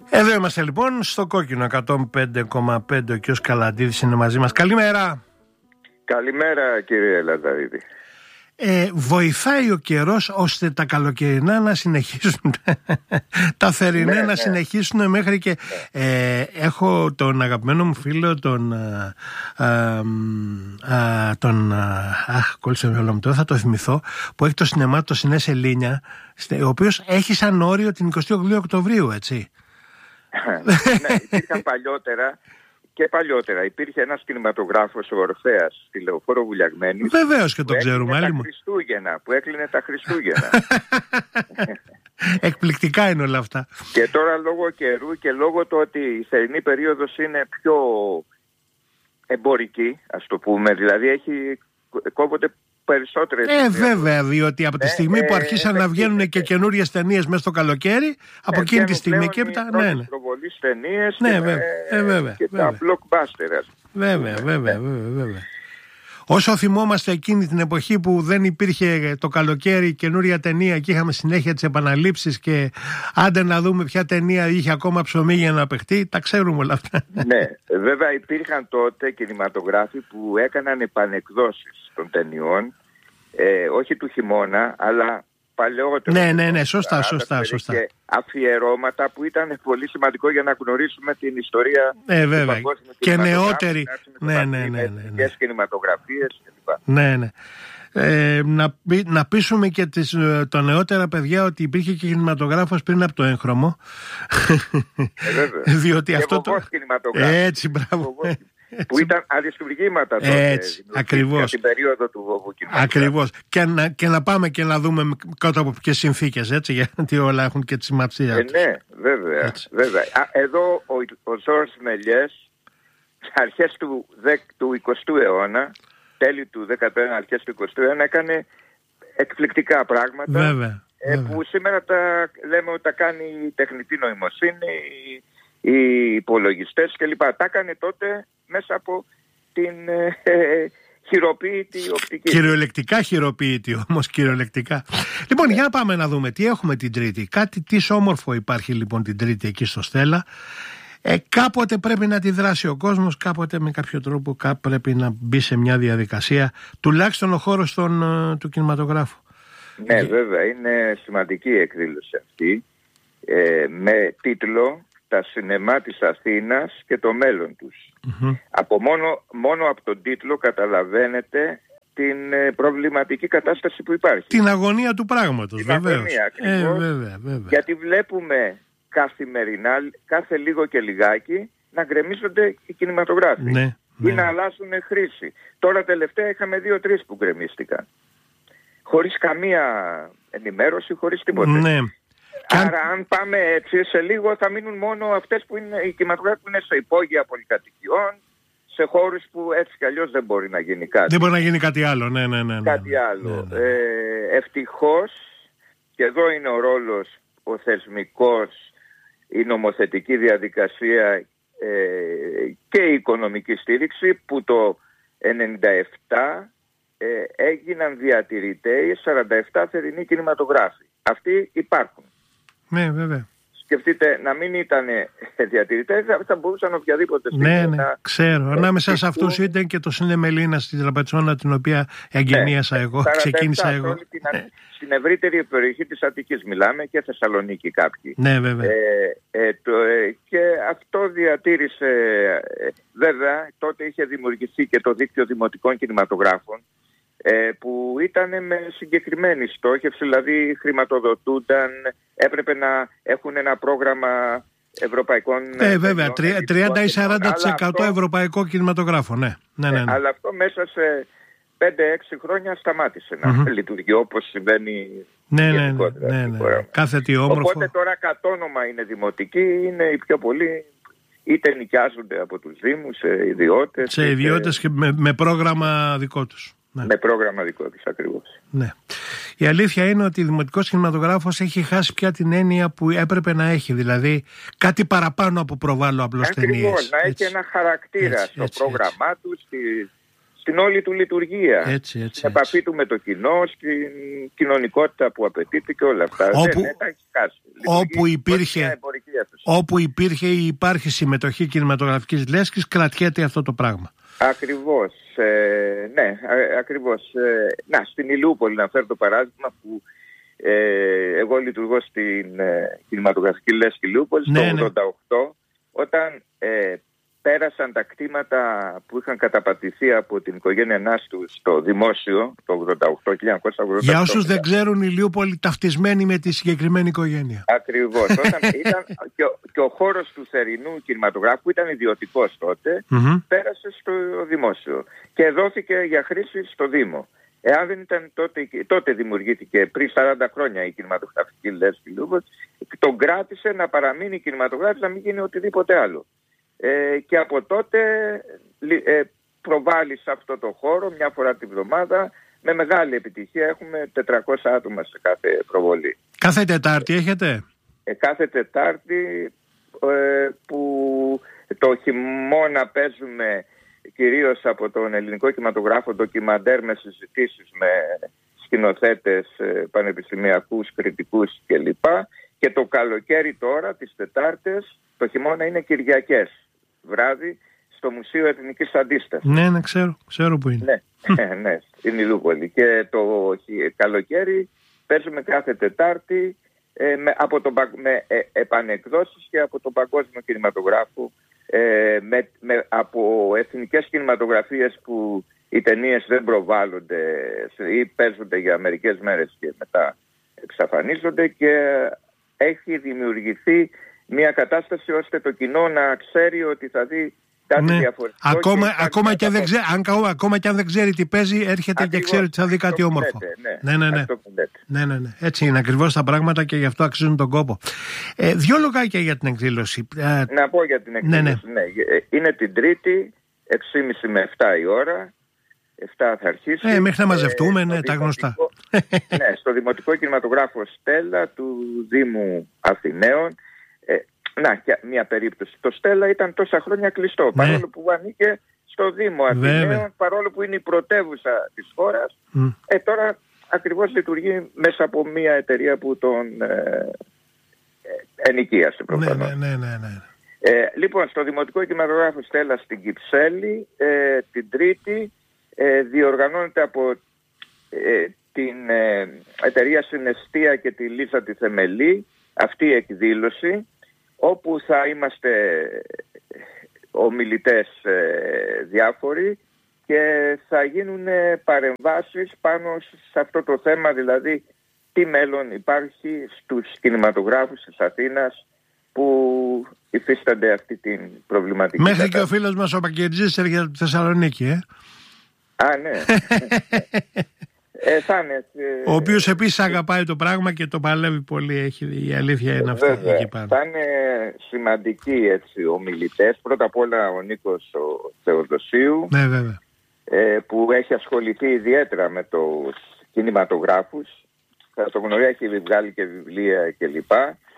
Εδώ είμαστε λοιπόν στο κόκκινο 105,5. Ο κ. Καλαντίδης είναι μαζί μας. Καλημέρα. Καλημέρα κύριε Λαζαρίδη. Βοηθάει ο καιρός ώστε τα καλοκαιρινά να συνεχίσουν, τα θερινά να συνεχίσουν μέχρι και έχω τον αγαπημένο μου φίλο κόλλησε με όλο μου τώρα, θα το θυμηθώ, που έχει το σινεμά το Σινέ Σελήνια, ο οποίος έχει σαν όριο την 28 Οκτωβρίου, έτσι. Ναι, υπήρχαν παλιότερα υπήρχε ένας κινηματογράφος, ο Ορφέας, στη Λεωφόρο Βουλιαγμένη. Βεβαίως και το ξέρουμε. Που έκλεινε τα Χριστούγεννα. Εκπληκτικά είναι όλα αυτά. Και τώρα λόγω καιρού και λόγω του ότι η θερινή περίοδος είναι πιο εμπορική, ας το πούμε, δηλαδή κόβονται περισσότερες. Βέβαια, διότι από τη στιγμή που αρχίσαν να βγαίνουν και καινούριες ταινίες μέσα στο καλοκαίρι, από εκείνη τη στιγμή και έπειτα. Ναι. Προβολής ταινίες και τα blockbuster. Βέβαια. Όσο θυμόμαστε εκείνη την εποχή που δεν υπήρχε το καλοκαίρι καινούρια ταινία και είχαμε συνέχεια τις επαναλήψεις και άντε να δούμε ποια ταινία είχε ακόμα ψωμί για να παιχτεί, τα ξέρουμε όλα αυτά. Ναι, βέβαια υπήρχαν τότε κινηματογράφοι που έκαναν επανεκδόσεις των ταινιών, όχι του χειμώνα, αλλά παλαιότερο. Ναι, σωστά. Και αφιερώματα που ήταν πολύ σημαντικό για να γνωρίσουμε την ιστορία του παγκόσμιου και νεότεροι. Ναι. Κινηματογραφίες κλπ. Ναι. Να πείσουμε και τα νεότερα παιδιά ότι υπήρχε και κινηματογράφος πριν από το έγχρωμο. Διότι και αυτό έτσι, μπράβο. Που ήταν αριστουργήματα τότε. Έτσι, ακριβώς. Στην περίοδο του βοβού κινηματογράφου. Ακριβώς. Και να πάμε και να δούμε κάτω από ποιες συνθήκες, έτσι, γιατί όλα έχουν και τη σημασία τους. Ναι, βέβαια. Εδώ ο Ζόρς Μελιές, αρχές του 20ου αιώνα, τέλη του 19ου, αρχές του 20ου αιώνα, έκανε εκπληκτικά πράγματα. Βέβαια. Που σήμερα λέμε ότι τα κάνει η τεχνητή νοημοσύνη, οι υπολογιστές κλπ. Τα έκανε τότε μέσα από την χειροποίητη οπτική. Κυριολεκτικά χειροποίητη όμως, κυριολεκτικά. Λοιπόν, για να πάμε να δούμε τι έχουμε την Τρίτη. Κάτι τι όμορφο υπάρχει λοιπόν την Τρίτη εκεί στο Στέλλα. Κάποτε πρέπει να τη δράσει ο κόσμος, κάποτε με κάποιο τρόπο πρέπει να μπει σε μια διαδικασία, τουλάχιστον ο χώρος του κινηματογράφου. Ναι, βέβαια, είναι σημαντική η εκδήλωση αυτή, με τίτλο «Τα σινεμά της Αθήνας και το μέλλον τους». Από μόνο από τον τίτλο καταλαβαίνετε την προβληματική κατάσταση που υπάρχει. Την αγωνία του πράγματος, βεβαίως. Βέβαια. Γιατί βλέπουμε καθημερινά, κάθε λίγο και λιγάκι, να γκρεμίζονται οι κινηματογράφοι ή να αλλάζουν χρήση. Τώρα τελευταία είχαμε 2-3 που γκρεμίστηκαν. Χωρίς καμία ενημέρωση, χωρίς τίποτα. Ναι. Άρα αν πάμε έτσι, σε λίγο θα μείνουν μόνο αυτές που είναι οι κινηματογράφοι που είναι σε υπόγεια πολυκατοικιών, σε χώρους που έτσι κι αλλιώς δεν μπορεί να γίνει κάτι. Δεν μπορεί να γίνει κάτι άλλο, ναι. Κάτι άλλο. Ευτυχώς, και εδώ είναι ο ρόλος, ο θεσμικός, η νομοθετική διαδικασία και η οικονομική στήριξη, που το 1997 έγιναν διατηρητές 47 θερινοί κινηματογράφοι. Αυτοί υπάρχουν. Ναι, βέβαια. Σκεφτείτε, να μην ήταν διατηρητές, θα μπορούσαν οποιαδήποτε στιγμή. Ναι, ξέρω. Ανάμεσα σε αυτούς ήταν και το Σινέ Μελίνα στη Τραπετσόνα, την οποία εγκαινίασα εγώ, ξεκίνησα εγώ. Στην ευρύτερη περιοχή της Αττικής μιλάμε, και Θεσσαλονίκη κάποιοι. Ναι, βέβαια. Και αυτό διατήρησε, βέβαια, τότε είχε δημιουργηθεί και το δίκτυο δημοτικών κινηματογράφων, που ήταν με συγκεκριμένη στόχευση, δηλαδή χρηματοδοτούνταν, έπρεπε να έχουν ένα πρόγραμμα ευρωπαϊκών... βέβαια, 30 ή 40% ευρωπαϊκό κινηματογράφο, ναι. Αλλά αυτό μέσα σε 5-6 χρόνια σταμάτησε να λειτουργεί, όπως συμβαίνει γενικότερα. Ναι. Κάθε τι όμορφο. Οπότε τώρα κατ' όνομα είναι δημοτικοί, είναι οι πιο πολλοί, είτε νοικιάζονται από τους δήμους σε ιδιώτες. Σε ιδιώτες και με πρόγραμμα δικό τους. Ναι. Με πρόγραμμα δικό της ακριβώς. Ναι. Η αλήθεια είναι ότι ο δημοτικός κινηματογράφος έχει χάσει πια την έννοια που έπρεπε να έχει, δηλαδή κάτι παραπάνω από προβάλλω απλώς ταινίες. Ακριβώς, να έχει ένα χαρακτήρα στο πρόγραμμά του, στην όλη του λειτουργία. Στην επαφή του με το κοινό, στην κοινωνικότητα που απαιτείται και όλα αυτά. Όπου υπήρχε Όπου υπήρχε ή υπάρχει συμμετοχή κινηματογραφικής λέσχης, κρατιέται αυτό το πράγμα. Ακριβώς, ναι, ακριβώς. Να, στην Ηλιούπολη να φέρω το παράδειγμα που εγώ λειτουργώ στην κινηματογραφική λέσχη Ηλιούπολη το 1988, όταν πέρασαν τα κτήματα που είχαν καταπατηθεί από την οικογένεια Νάστου στο δημόσιο το 1988. Για όσους δεν ξέρουν, η Ηλιούπολη ταυτισμένη με τη συγκεκριμένη οικογένεια. Ακριβώς. Όταν ήταν και ο χώρος του θερινού κινηματογράφου που ήταν ιδιωτικός τότε, πέρασε στο δημόσιο και δόθηκε για χρήση στο Δήμο. Εάν δεν ήταν τότε δημιουργήθηκε πριν 40 χρόνια η κινηματογραφική λέσχη Ηλιούπολη, τον κράτησε να παραμείνει η κινηματογράφηση, να μην γίνει οτιδήποτε άλλο. Και από τότε προβάλλει σε αυτό το χώρο μια φορά τη βδομάδα με μεγάλη επιτυχία. Έχουμε 400 άτομα σε κάθε προβολή. Κάθε Τετάρτη έχετε? Κάθε Τετάρτη, που το χειμώνα παίζουμε κυρίως από τον ελληνικό κινηματογράφο ντοκιμαντέρ με συζητήσεις με σκηνοθέτες πανεπιστημιακούς, κριτικούς κλπ. Και το καλοκαίρι τώρα, τις Τετάρτες, το χειμώνα είναι Κυριακές βράδυ στο Μουσείο Εθνικής Αντίστασης. Ναι, ξέρω που είναι. Ναι, στην Ηλιούπολη. Και το καλοκαίρι παίζουμε κάθε Τετάρτη με επανεκδόσεις και από τον παγκόσμιο κινηματογράφο, από εθνικές κινηματογραφίες που οι ταινίες δεν προβάλλονται ή παίζονται για μερικές μέρες και μετά εξαφανίζονται, και έχει δημιουργηθεί μια κατάσταση ώστε το κοινό να ξέρει ότι θα δει κάτι διαφορετικό. Ακόμα και αν δεν ξέρει τι παίζει, έρχεται και ξέρει ότι θα δει κάτι όμορφο. Ναι. Έτσι είναι ακριβώς τα πράγματα και γι' αυτό αξίζουν τον κόπο. Δύο λογάκια για την εκδήλωση. Να πω για την εκδήλωση. Ναι. Είναι την Τρίτη, 6.30 με 7 η ώρα. 7 θα αρχίσει. Μέχρι να μαζευτούμε, τα γνωστά. Ναι, στο Δημοτικό Κινηματογράφο Στέλλα του Δήμου Αθηναίων. Και μια περίπτωση. Το Στέλλα ήταν τόσα χρόνια κλειστό, παρόλο που ανήκε στο Δήμο Αθηναίων, παρόλο που είναι η πρωτεύουσα της χώρας. Τώρα ακριβώς λειτουργεί μέσα από μια εταιρεία που τον ενοικίασε προφανώς. Ναι. Λοιπόν, στο Δημοτικό Κινηματογράφο Στέλλα στην Κυψέλη, την Τρίτη, διοργανώνεται από την εταιρεία Συναισθία και τη Λίζα τη Θεμελή αυτή η εκδήλωση, όπου θα είμαστε ομιλητές διάφοροι και θα γίνουν παρεμβάσεις πάνω σε αυτό το θέμα, δηλαδή τι μέλλον υπάρχει στους κινηματογράφους της Αθήνας που υφίστανται αυτή την προβληματική. Μέχρι και ο φίλος μας ο Μπακερτζής έρχεται από τη Θεσσαλονίκη, ναι. Ο οποίος επίσης αγαπάει το πράγμα και το παλεύει πολύ. Η αλήθεια είναι αυτή. Θα είναι σημαντικοί ομιλητές. Πρώτα απ' όλα ο Νίκος ο Θεοδοσίου, που έχει ασχοληθεί ιδιαίτερα με τους κινηματογράφους. Θα το γνωρίζει, έχει βγάλει και βιβλία κλπ.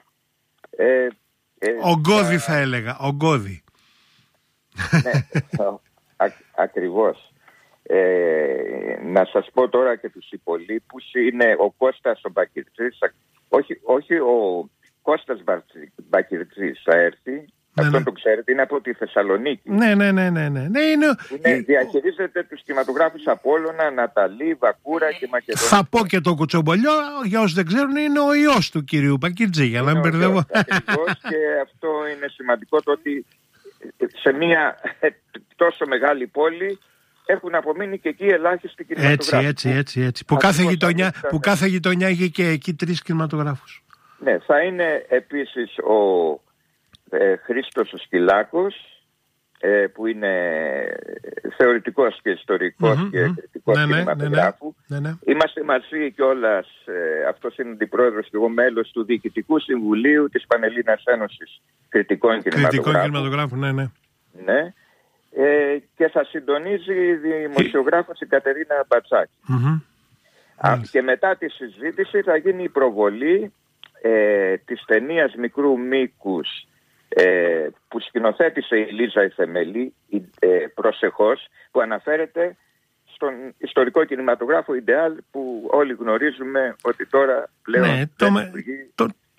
Ογκώδη θα έλεγα, ογκώδη. Ναι, ακριβώς. Να σας πω τώρα και τους υπολείπους. Είναι ο Κώστας ο Μπακυρτζής, όχι ο Κώστας Μπακυρτζής θα έρθει. Αυτό το ξέρετε, είναι από τη Θεσσαλονίκη. Ναι. Διαχειρίζεται τους κινηματογράφους Απόλλωνα, Αναταλή, Βακούρα και Μακεδονία. Θα πω και το Κουτσομπολιό, για όσους δεν ξέρουν, είναι ο ιός του κυρίου Μπακυρτζή, για να μην μπερδεύω. Και αυτό είναι σημαντικό, το ότι σε μια τόσο μεγάλη πόλη έχουν απομείνει και εκεί ελάχιστοι κινηματογράφοι. Έτσι. Που κάθε γειτονιά είχε και εκεί 3 κινηματογράφους. Ναι, θα είναι επίσης ο Χρήστος ο Σκυλάκος, που είναι θεωρητικός και ιστορικός και κριτικός κινηματογράφου. Ναι. Είμαστε μαζί κιόλας, αυτός είναι αντιπρόεδρος και εγώ μέλος του Διοικητικού Συμβουλίου της Πανελλήνιας Ένωσης Κριτικών Κινηματογράφου. Ναι. Και θα συντονίζει η δημοσιογράφος η Κατερίνα Μπατσάκη. Και μετά τη συζήτηση θα γίνει η προβολή της ταινίας μικρού μήκους που σκηνοθέτησε η Λίζα η Θεμελή, προσεχώς, που αναφέρεται στον ιστορικό κινηματογράφο Ιντεάλ, που όλοι γνωρίζουμε ότι τώρα πλέον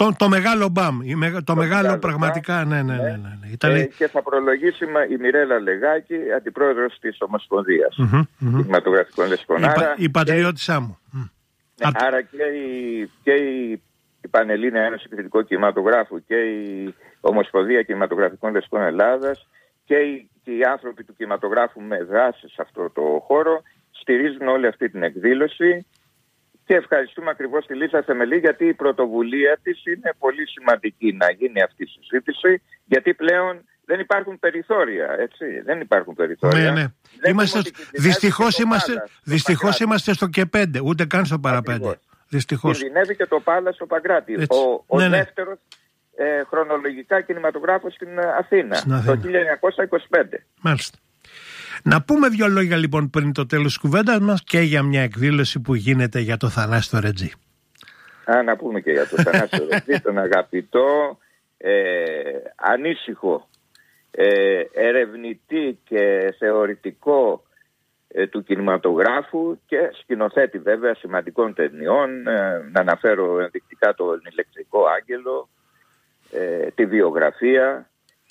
Το μεγάλο μπαμ. Το μεγάλο πραγματικά. Ναι. Και θα προλογίσει η Μιρέλα Λεγάκη, αντιπρόεδρος της Ομοσπονδίας Κινηματογραφικών Λεσχών. Η πατριώτησά μου. Άρα και η Πανελλήνια Ένωση Κριτικού Κινηματογράφου και η Ομοσπονδία Κινηματογραφικών Λεσχών Ελλάδας και οι άνθρωποι του κινηματογράφου με δράση σε αυτό το χώρο στηρίζουν όλη αυτή την εκδήλωση. Και ευχαριστούμε ακριβώς τη Λίζα Θεμελή, γιατί η πρωτοβουλία της είναι πολύ σημαντική να γίνει αυτή η συζήτηση, γιατί πλέον δεν υπάρχουν περιθώρια, έτσι. Δεν υπάρχουν περιθώρια. Ναι. Δυστυχώς είμαστε στο και 5, ούτε καν στο παραπέντε. Δυστυχώς. Κινδυνεύει και το Πάλασο Παγκράτη, ο δεύτερος χρονολογικά κινηματογράφος στην Αθήνα, το 1925. Μάλιστα. Να πούμε δύο λόγια λοιπόν πριν το τέλος της κουβέντας μας και για μια εκδήλωση που γίνεται για το Θανάση Ρετζή. Να πούμε και για το Θανάση Ρετζή, τον αγαπητό, ανήσυχο, ερευνητή και θεωρητικό του κινηματογράφου και σκηνοθέτη βέβαια σημαντικών ταινιών. Να αναφέρω ενδεικτικά τον Ηλεκτρικό Άγγελο, τη βιογραφία.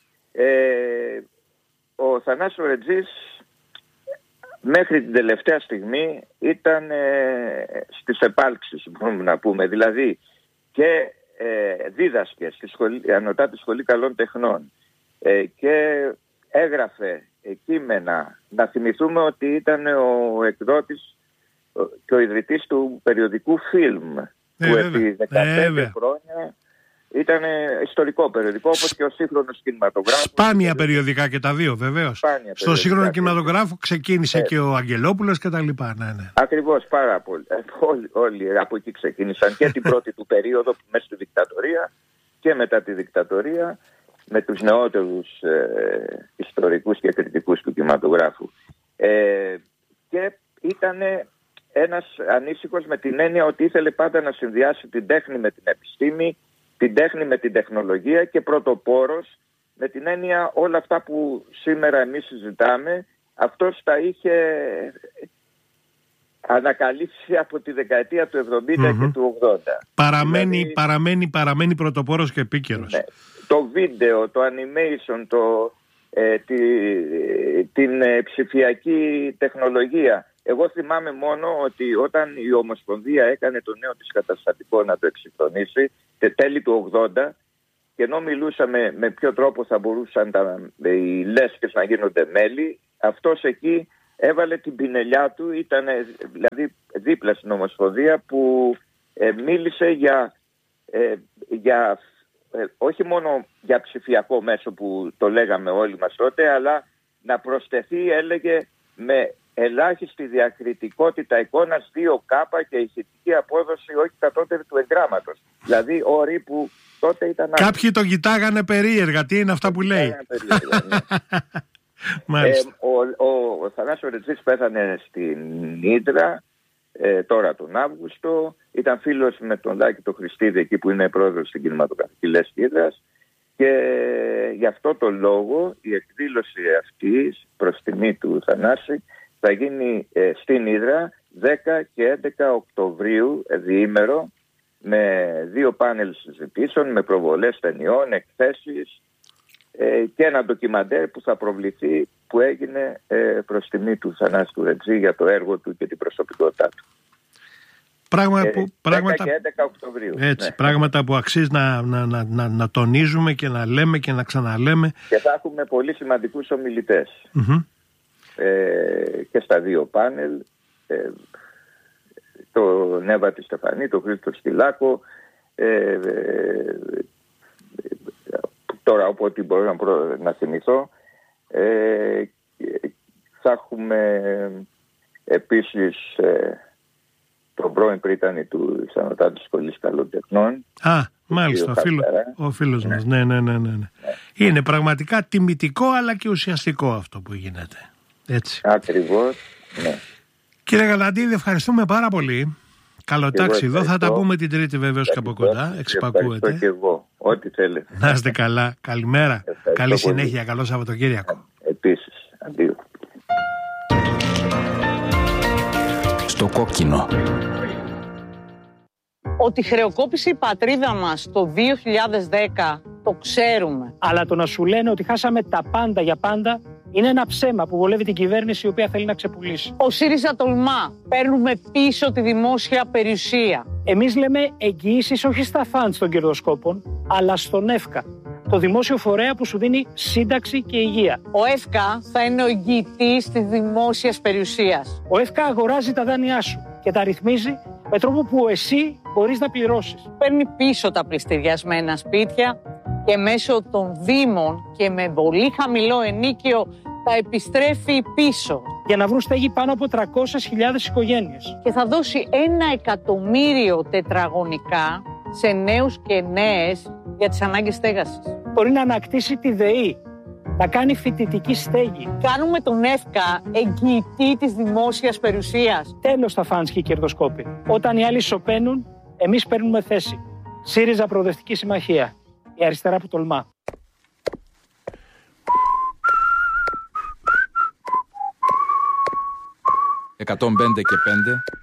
Ο Θανάσης Ρετζής μέχρι την τελευταία στιγμή ήταν στις επάλξεις, μπορούμε να πούμε. Δηλαδή και δίδασκε στη Ανωτάτη Σχολή Καλών Τεχνών και έγραφε κείμενα. Να θυμηθούμε ότι ήταν ο εκδότης και ο ιδρυτής του περιοδικού Φιλμ που επί 15 χρόνια ήταν ιστορικό περιοδικό, όπως και ο σύγχρονος κινηματογράφος. Σπάνια περιοδικά και τα δύο, βεβαίως. Στο σύγχρονο κινηματογράφο ξεκίνησε και ο Αγγελόπουλος και τα λοιπά. Ναι. Ακριβώς, πάρα πολύ. Όλοι από εκεί ξεκίνησαν και την πρώτη του περίοδο μέσα στη δικτατορία και μετά τη δικτατορία, με τους νεότερους ιστορικούς και κριτικούς του κινηματογράφου. Και ήταν ένας ανήσυχος με την έννοια ότι ήθελε πάντα να συνδυάσει την τέχνη με την επιστήμη, την τέχνη με την τεχνολογία και πρωτοπόρος με την έννοια όλα αυτά που σήμερα εμείς συζητάμε, αυτός τα είχε ανακαλύψει από τη δεκαετία του 70 και του 80. Παραμένει πρωτοπόρος και επίκαιρος. Ναι. Το βίντεο, το animation, την ψηφιακή τεχνολογία. Εγώ θυμάμαι μόνο ότι όταν η Ομοσπονδία έκανε το νέο της καταστατικό να το εξυγχρονίσει, τέλη του 80, και ενώ μιλούσαμε με ποιο τρόπο θα μπορούσαν οι λέσκες να γίνονται μέλη, αυτός εκεί έβαλε την πινελιά του, ήταν δηλαδή δίπλα στην Ομοσπονδία, που μίλησε για όχι μόνο για ψηφιακό μέσο που το λέγαμε όλοι μας τότε, αλλά να προσθεθεί, έλεγε, με ελάχιστη διακριτικότητα εικόνας 2K και ηχητική απόδοση όχι κατώτερη του εγγράμματος. Δηλαδή όροι που τότε ήταν... Κάποιοι το κοιτάγανε περίεργα, τι είναι αυτά που λέει. Ο Θανάσης Ρετζής πέθανε στην Ύδρα τώρα τον Αύγουστο. Ήταν φίλος με τον Λάκη τον Χριστίδη, εκεί που είναι πρόεδρος στην Κινηματογραφική Λέσχη Ύδρας, και γι' αυτό το λόγο η εκδήλωση αυτή προς τιμή του Θανάση θα γίνει στην Ύδρα 10 και 11 Οκτωβρίου, διήμερο, με 2 πάνελ συζητήσεων, με προβολές ταινιών, εκθέσεις και ένα ντοκιμαντέρ που θα προβληθεί, που έγινε προς τιμή του Θανάση του Ρετζή για το έργο του και την προσωπικότητά του. Πράγματα, 10 και 11 Οκτωβρίου. Έτσι, ναι. Πράγματα που αξίζει να τονίζουμε και να λέμε και να ξαναλέμε. Και θα έχουμε πολύ σημαντικούς ομιλητές. Και στα 2 πάνελ, τον Εύα τη Στεφανή, τον Χρήστο Στυλάκο, τώρα όποτε μπορώ να θυμηθώ. Θα έχουμε επίσης τον πρώην πρίτανη του Ανωτάτης Σχολής Καλών Τεχνών. Μάλιστα, ο φίλος μας. Ναι. Είναι πραγματικά τιμητικό αλλά και ουσιαστικό αυτό που γίνεται. Έτσι. Ακριβώς, ναι. Κύριε Γαλαντίδη, ευχαριστούμε πάρα πολύ. Καλό ταξίδι. Θα τα πούμε την Τρίτη βεβαίως και από κοντά. Εξυπακούεται. Ευχαριστώ και εγώ. Ό,τι θέλετε. Να είστε καλά. Καλημέρα. Καλή συνέχεια. Καλό Σαββατοκύριακο. Επίσης. Αντίο. Στο κόκκινο. Ότι χρεοκόπησε η πατρίδα μας το 2010 το ξέρουμε. Αλλά το να σου λένε ότι χάσαμε τα πάντα για πάντα είναι ένα ψέμα που βολεύει την κυβέρνηση η οποία θέλει να ξεπουλήσει. Ο ΣΥΡΙΖΑ τολμά. Παίρνουμε πίσω τη δημόσια περιουσία. Εμείς λέμε εγγυήσεις όχι στα φαντς των κερδοσκόπων, αλλά στον ΕΦΚΑ. Το δημόσιο φορέα που σου δίνει σύνταξη και υγεία. Ο ΕΦΚΑ θα είναι ο εγγυητής της δημόσιας περιουσίας. Ο ΕΦΚΑ αγοράζει τα δάνειά σου και τα ρυθμίζει με τρόπο που εσύ μπορείς να πληρώσεις. Παίρνει πίσω τα πληστηριασμένα σπίτια και μέσω των δήμων και με πολύ χαμηλό ενίκιο τα επιστρέφει πίσω. Για να βρουν στέγη πάνω από 300.000 οικογένειες. Και θα δώσει 1 εκατομμύριο τετραγωνικά σε νέους και νέες για τις ανάγκες στέγασης. Μπορεί να ανακτήσει τη ΔΕΗ, να κάνει φοιτητική στέγη. Κάνουμε τον ΕΦΚΑ εγγυητή της δημόσιας περιουσίας. Τέλος τα φαντς και οι κερδοσκόποι. Όταν οι άλλοι σωπαίνουν, εμείς παίρνουμε θέση. ΣΥΡΙΖΑ Προοδευτική Συμμαχία. Η αριστερά που τολμά. 105 και 5